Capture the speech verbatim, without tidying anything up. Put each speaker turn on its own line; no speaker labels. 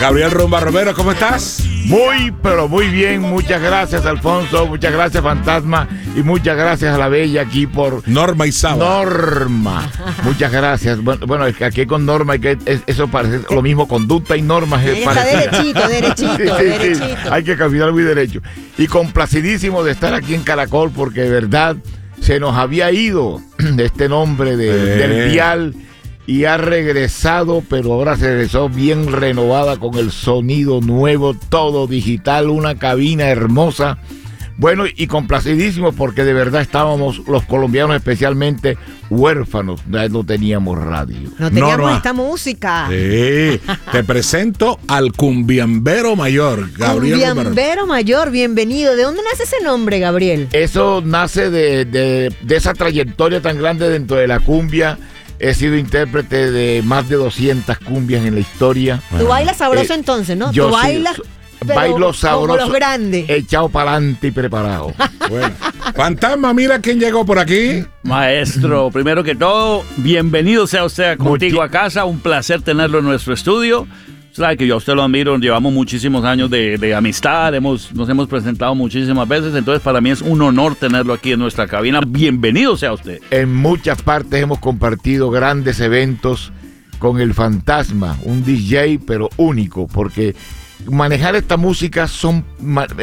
Gabriel Rumba Romero, ¿cómo estás?
Muy, pero muy bien. Muchas gracias, Alfonso. Muchas gracias, Fantasma. Y muchas gracias a la Bella aquí por...
Norma Isaba.
Norma. Muchas gracias. Bueno, bueno, es que aquí con Norma, que es, eso parece lo mismo, conducta y normas. Es
Está derechito, derechito,
sí, sí,
derechito.
Sí. Hay que caminar muy derecho. Y complacidísimo de estar aquí en Caracol, porque de verdad se nos había ido de este nombre de,
eh.
del dial. Y ha regresado, pero ahora se regresó bien renovada con el sonido nuevo, todo digital, una cabina hermosa. Bueno, y complacidísimo porque de verdad estábamos los colombianos especialmente huérfanos, no teníamos radio.
No teníamos
Norma.
esta música.
Sí, te presento al cumbiambero mayor, Gabriel Romero.
Cumbiambero mayor, bienvenido. ¿De dónde nace ese nombre, Gabriel?
Eso nace de, de, de esa trayectoria tan grande dentro de la cumbia. He sido intérprete de más de doscientas cumbias en la historia.
Tú bailas sabroso
Eh,
entonces, ¿no?
yo
Tú
sí,
bailas pero
bailo sabroso,
como los grandes.
echado para adelante y preparado.
Bueno. Fantasma, mira quién llegó por aquí.
Maestro, primero que todo, bienvenido sea usted contigo
Muchi-
a casa. Un placer tenerlo en nuestro estudio. Sabe que yo a usted lo admiro, llevamos muchísimos años de, de amistad, hemos, nos hemos presentado muchísimas veces, entonces para mí es un honor tenerlo aquí en nuestra cabina. Bienvenido sea usted.
En muchas partes hemos compartido grandes eventos con el Fantasma, un D J pero único, porque manejar esta música son...